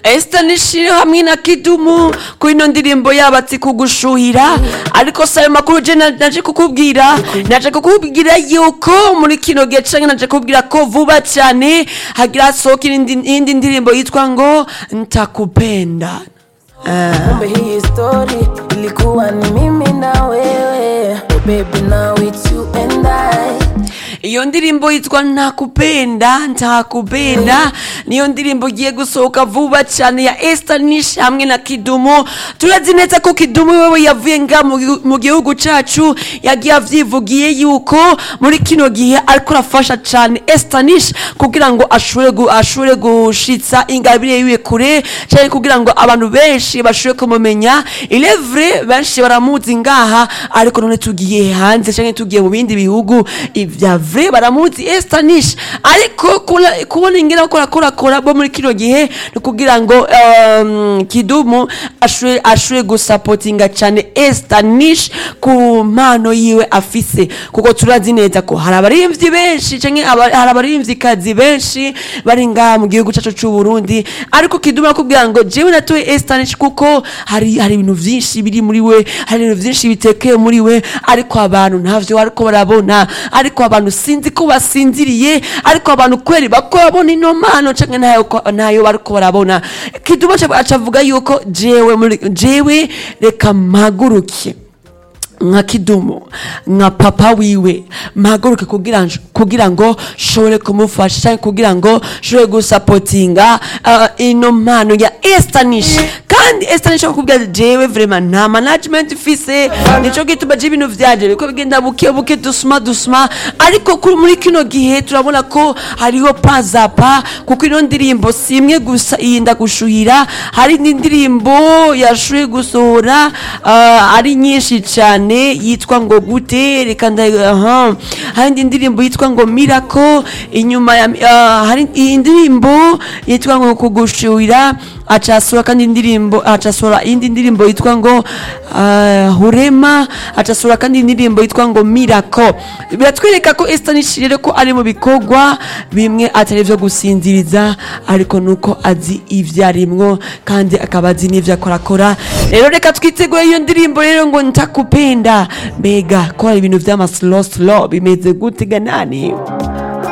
Estanish hamwe na Kidumu ku ino ndirimbo yabatse kugushuhira ariko sayo makuru je naje kukubwira yuko muri kino gihe canke naje kukubwira ko vuba cyane hagira soka indi ndirimbo yitwa ngo Nitakupenda. Kumbe hii story ilikuwa ni mimi na wewe. Oh baby, now it's you and I. Iyo ndirimbo yitwa Nitakupenda niyo ndirimbo giye gusohoka vuba cyane ya Estanish hamwe na Kidumu. Turazi neza ko Kidumu wewe yavuye nga mu gihugu cacu yagiye avyivugiye yuko muri kino gihe ariko rafasha cyane Estanish kugira ngo ashobore gushitsa ingabire yiwe kure cyane kugira ngo abantu benshi bashobore kumumenya. Il est vrai benshi baramuzi ngaha ariko none tugiye hanze cyane tugiye mu bindi bihugu ivya vrai baramuzi Estanish ariko kubona ingena kora bo muri kino gihe no kugira ngo Kidumu ashwe gusapotinga cyane Estanish ku mpano yiwe afise kuko turazi neza ko hari abarimvyi benshi canke hari abarimvyi kazi benshi bari ngaha mu gihugu cyacu cy'u Burundi ariko Kidumu akubwira ngo jewe natoye Estanish kuko hari ibintu vyinshi biri muri we, hari ibintu vyinshi bitekeye muri we ariko abantu ntavyo ariko barabona, ariko abantu sinzi ko basinziriye, ariko abantu kweri bako babona ino mpano canke nayo bariko barabona. Kidumu acavuga yuko jewe reka mpaguruke nka Kidumu nka papa wiwe mpaguruke kugira ngo shobore kumufasha cyangwa kugira ngo shobore gusapotinga ino mpano ya Estanish. Kandi Estanish akubwira jewe vraiment nta management fise nico gituma je ibintu vyaje biko bigenda buke dusuma ariko kuri muri kino gihe turabona ko hariho pazapa kuko ino ndirimbo simwe gusa yinda gushuhira, hari n'indirimbo yashuye gusohora ari nyinshi cyane yitwa ngo gute reka hari indirimbo yitwa ngo Miracle, inyuma hari indirimbo yitwa ngo kugushuhira, acasura kandi indi ndirimbo yitwa ngo Hurema, acasura kandi indirimbo yitwa ngo Miracle. Biratwereka ko Estanish rero ko ari mu bikorwa bimwe atari byo gusinziriza ariko nuko azi ivyarimwo kandi akabazi n'ivyo akorakora. Rero reka twitegure iyo ndirimbo rero ngo Nitakupenda. Mbega ko hari ibintu vy'ama slow bimeze gute ganani?